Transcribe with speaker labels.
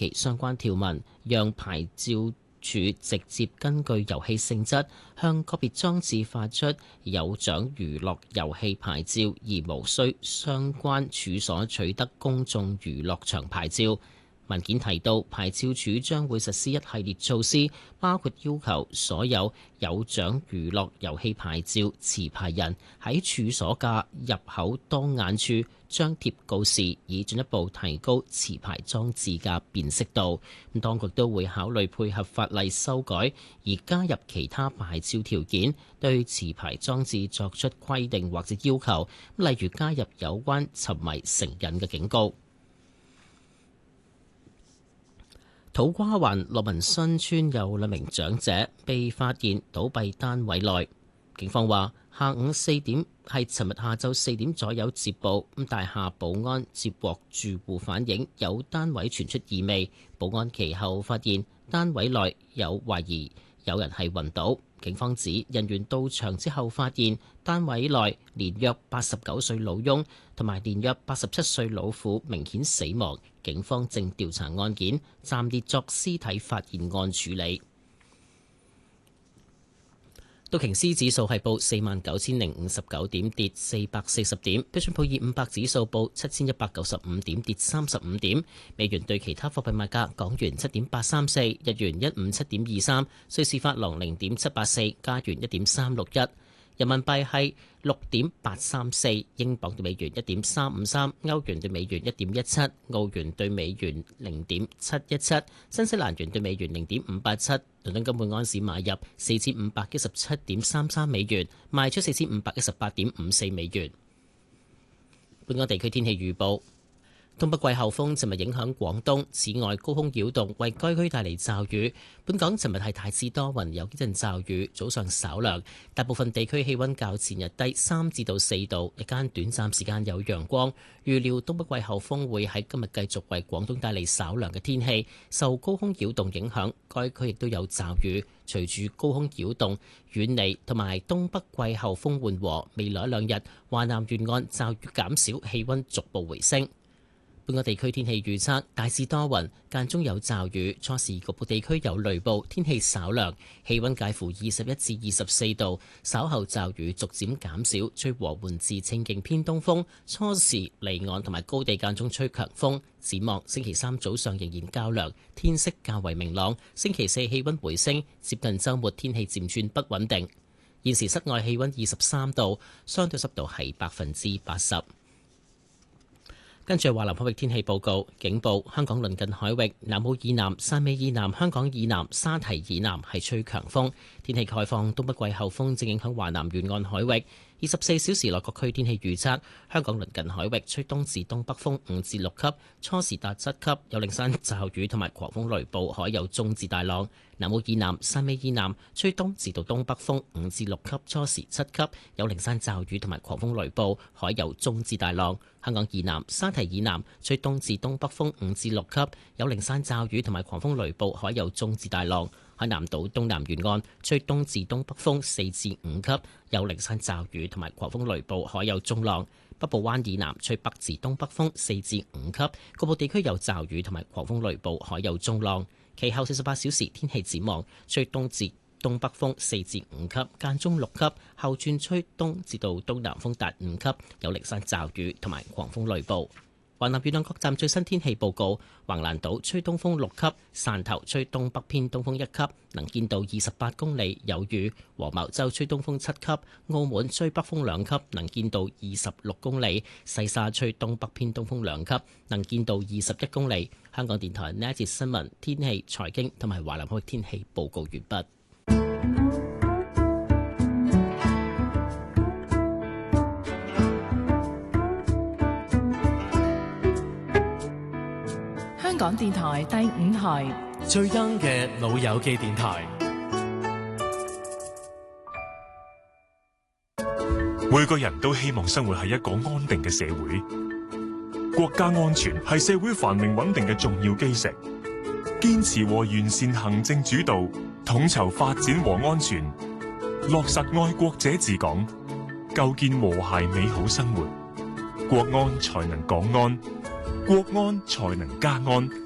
Speaker 1: 其相關條文，讓牌照處直接根據遊戲性質向個別裝置發出有獎娛樂遊戲牌照，而無需相關處所取得公眾娛樂場牌照。文件提到，牌照處將會實施一系列措施，包括要求所有有獎娛樂遊戲牌照持牌人喺處所嘅入口當眼處張貼告示，以進一步提高持牌裝置嘅辨識度。當局都會考慮配合法例修改，而加入其他牌照條件，對持牌裝置作出規定或者要求，例如加入有關沉迷成癮嘅警告。土瓜灣樂民新村有2名長者被發現倒斃單位內，警方話下午4點係尋日下晝4點左右接報，大廈保安接獲住戶反映有單位傳出異味，保安其後發現單位內有懷疑有人係暈倒。警方指人員到場之後發現單位內年約89歲老翁同埋年約87歲老婦明顯死亡，警方正調查案件，暫列作屍體發現案處理。道瓊斯指數係報49,059點，跌440點；標準普爾500指數報7,195點，跌35點。美元對其他貨幣賣價：港元7.834，日元157.23，瑞士法郎0.784，加元1.361。人民幣係6.834，英鎊對美元1.353，歐元對美元1.17，澳元對美元0.717，新西蘭元對美元0.587。倫敦金每安士買入4517.33美元，賣出4518.54美元。本港地區天氣預報。東北季候風尋日影響廣東，此外高空擾動為該區帶嚟驟雨。本港尋日係大致多雲，有幾陣驟雨，早上稍涼，大部分地區氣溫較前日低3至到4度，日間短暫時間有陽光。預料東北季候風會喺今日繼續為廣東帶嚟稍涼嘅天氣，受高空擾動影響，該區亦都有驟雨。隨住高空擾動遠離同埋東北季候風緩和，未來2日華南沿岸驟雨減少，氣溫逐步回升。本港地區天氣預測，大致多雲，間中有驟雨，初時局部地區有雷暴，天氣稍涼，氣溫介乎21至24度。稍後驟雨逐漸減少，吹和緩至清勁偏東風，初時離岸同埋高地間中吹強風。展望星期3早上仍然較涼，天色較為明朗。星期4氣溫回升，接近週末天氣漸轉不穩定。現時室外氣溫23度，相對濕度係80%。跟住係華南海域天氣報告，警報：香港鄰近海域、南澳以南、汕尾以南、香港以南、沙堤以南係吹強風。天氣概況：東北季候風正影響華南沿岸海域。24小時內各區天氣預測：香港鄰近海域吹東至東北風5至6級，初時達7級，有零散驟雨同埋狂風雷暴，海有中至大浪。南澳以南、汕尾以南吹東至到東北風5至6級，初時7級，有零散驟雨同埋狂風雷暴，海有中至大浪。香港以南、沙堤以南吹東至東北風5至6級，有零散驟雨同埋狂風雷暴，海有中至大浪。海南島東南沿岸吹東至東北風4至5級，有零散驟雨同埋狂風雷暴，海有中浪。北部灣以南吹北至東北風4至5級，局部地區有驟雨同埋狂風雷暴，海有中浪。其後48小時天氣展望，吹東至東北風4至5級，間中6級，後轉吹東至到東南風達5級，有零散驟雨同埋狂風雷暴。華南沿岸各站最新天氣報告：橫瀾島吹東風6級，汕頭吹東北偏東風1級，能見度28公里，有雨；黃茅洲吹東風7級，澳門吹北風2級，能見度26公里；西沙吹東北偏東風2級，能見度21公里。香港電台呢一節新聞、天氣、財經同埋華南海天氣報告完畢。
Speaker 2: 香港電台第5台
Speaker 3: 最 young 嘅老友記電台。
Speaker 4: 每個人都希望生活喺一個安定嘅社會，國家安全係社會繁榮穩定嘅重要基石。堅持和完善行政主導，統籌發展和安全，落實愛國者治港，構建和諧美好生活，國安才能港安，國安才能家安。